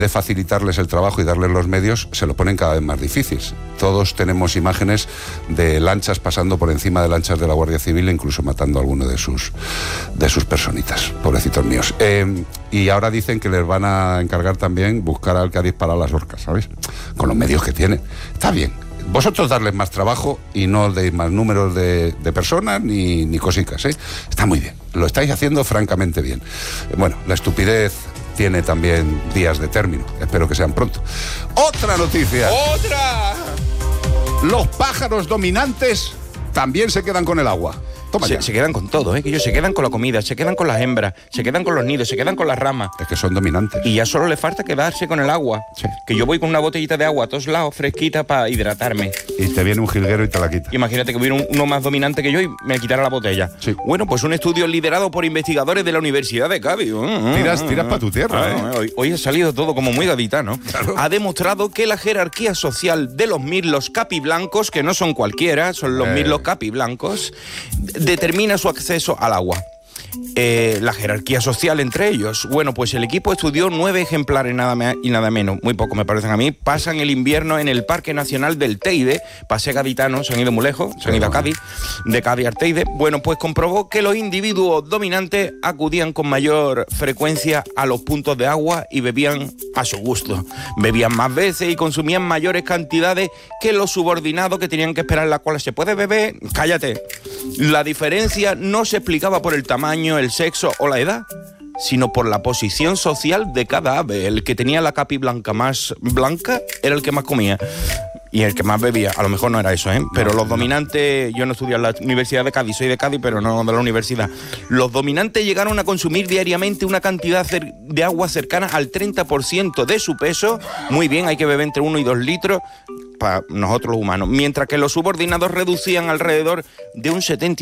de facilitarles el trabajo y darles los medios, se lo ponen cada vez más difícil. Todos tenemos imágenes de lanchas pasando por encima de lanchas de la Guardia Civil, incluso matando a alguno de sus personitas, pobrecitos míos. Y ahora dicen que les van a encargar también buscar al que ha disparado las orcas, ¿sabes? Con los medios que tiene. Está bien. Vosotros darles más trabajo y no deis más números de personas ni cositas, ¿eh? Está muy bien. Lo estáis haciendo francamente bien. Bueno, la estupidez tiene también días de término. Espero que sean pronto. ¡Otra noticia! ¡Otra! Los pájaros dominantes también se quedan con el agua. Se quedan con todo, que ellos se quedan con la comida, se quedan con las hembras, se quedan con los nidos, se quedan con las ramas. Es que son dominantes. Y ya solo les falta quedarse con el agua. Sí. Que yo voy con una botellita de agua a todos lados, fresquita, para hidratarme. Y te viene un jilguero y te la quita. Imagínate que hubiera uno más dominante que yo y me quitara la botella. Sí. Bueno, pues un estudio liderado por investigadores de la Universidad de Cádiz. Tiras para tu tierra, Hoy ha salido todo como muy gaditano. Claro. Ha demostrado que la jerarquía social de los mirlos capiblancos, que no son cualquiera, son los mirlos capiblancos, determina su acceso al agua. La jerarquía social entre ellos. Bueno, pues el equipo estudió 9 ejemplares nada más y nada menos, muy poco me parecen a mí. Pasan el invierno en el Parque Nacional del Teide. Pasé gaditano, se han ido muy lejos, se han ido a Cádiz, de Cádiz al Teide. Bueno, pues comprobó que los individuos dominantes acudían con mayor frecuencia a los puntos de agua y bebían a su gusto. Bebían más veces y consumían mayores cantidades que los subordinados, que tenían que esperar la cola. ¿Se puede beber? Cállate. La diferencia no se explicaba por el tamaño, el sexo o la edad, sino por la posición social de cada ave. El que tenía la capi blanca más blanca era el que más comía y el que más bebía. A lo mejor no era eso, pero los dominantes, yo no estudié en la Universidad de Cádiz, soy de Cádiz, pero no de la universidad. Los dominantes llegaron a consumir diariamente una cantidad de agua cercana al 30% de su peso. Muy bien, hay que beber entre 1 y 2 litros para nosotros los humanos, mientras que los subordinados reducían alrededor de un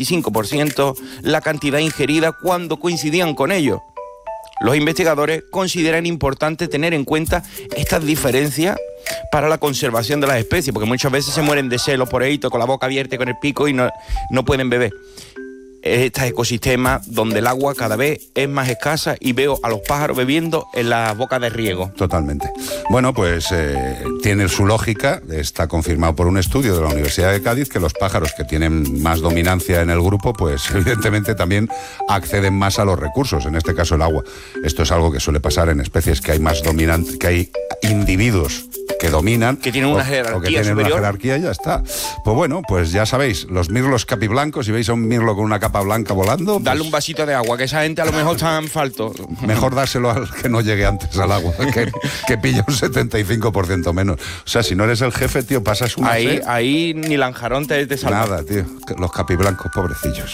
75% la cantidad ingerida cuando coincidían con ellos. Los investigadores consideran importante tener en cuenta estas diferencias para la conservación de las especies, porque muchas veces se mueren de celo por ahí, con la boca abierta y con el pico y no pueden beber. Este ecosistema donde el agua cada vez es más escasa y veo a los pájaros bebiendo en la boca de riego. Totalmente. Bueno, pues tiene su lógica, está confirmado por un estudio de la Universidad de Cádiz que los pájaros que tienen más dominancia en el grupo, pues evidentemente también acceden más a los recursos, en este caso el agua. Esto es algo que suele pasar en especies que hay más dominantes, que hay individuos que dominan, que tienen una jerarquía o que tienen superior. Una jerarquía y ya está. Pues bueno, pues ya sabéis, los mirlos capiblancos, si veis a un mirlo con una capa blanca volando, pues darle un vasito de agua, que esa gente a lo mejor está en falto. Mejor dárselo al que no llegue antes al agua, que pilla un 75% menos. O sea, si no eres el jefe, tío, pasas una sed. Ahí ni lanjarón te salva. Nada, tío, los capiblancos, pobrecillos.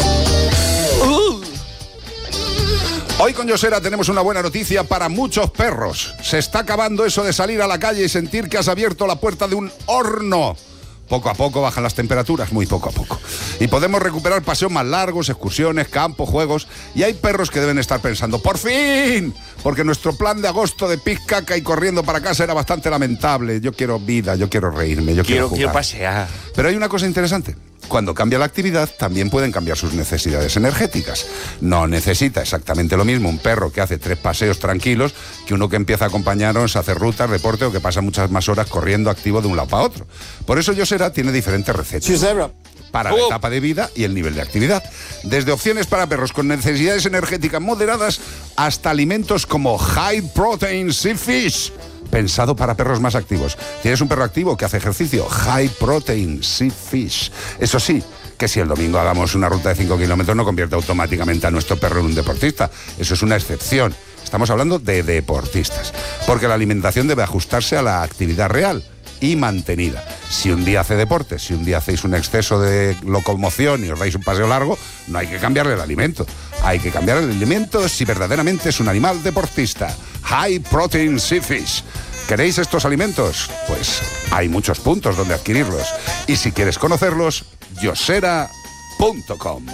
Hoy con Yosera tenemos una buena noticia para muchos perros. Se está acabando eso de salir a la calle y sentir que has abierto la puerta de un horno. Poco a poco bajan las temperaturas, muy poco a poco. Y podemos recuperar paseos más largos, excursiones, campos, juegos. Y hay perros que deben estar pensando, ¡por fin! Porque nuestro plan de agosto de pic, caca y corriendo para casa era bastante lamentable. Yo quiero vida, yo quiero reírme, yo quiero jugar. Quiero pasear. Pero hay una cosa interesante. Cuando cambia la actividad, también pueden cambiar sus necesidades energéticas. No necesita exactamente lo mismo un perro que hace 3 paseos tranquilos que uno que empieza a acompañarnos a hacer rutas, deporte o que pasa muchas más horas corriendo activo de un lado para otro. Por eso Yosera tiene diferentes recetas para la etapa de vida y el nivel de actividad. Desde opciones para perros con necesidades energéticas moderadas hasta alimentos como High Protein Sea Fish, pensado para perros más activos. ¿Tienes un perro activo que hace ejercicio? High Protein Sea Fish. Eso sí, que si el domingo hagamos una ruta de 5 kilómetros no convierte automáticamente a nuestro perro en un deportista. Eso es una excepción. Estamos hablando de deportistas. Porque la alimentación debe ajustarse a la actividad real y mantenida. Si un día hace deporte, si un día hacéis un exceso de locomoción y os dais un paseo largo, no hay que cambiarle el alimento. Hay que cambiar el alimento si verdaderamente es un animal deportista. High Protein Sea Fish. ¿Queréis estos alimentos? Pues hay muchos puntos donde adquirirlos. Y si quieres conocerlos, yosera.com.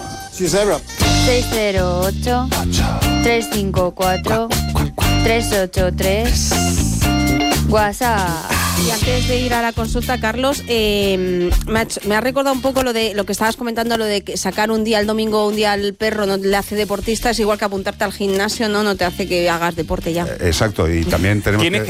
608-354-383. WhatsApp. Y antes de ir a la consulta, Carlos, me ha recordado un poco lo que estabas comentando, lo de que sacar un día el domingo, un día al perro no le hace deportista, es igual que apuntarte al gimnasio, no te hace que hagas deporte ya. Exacto, y también tenemos Tienes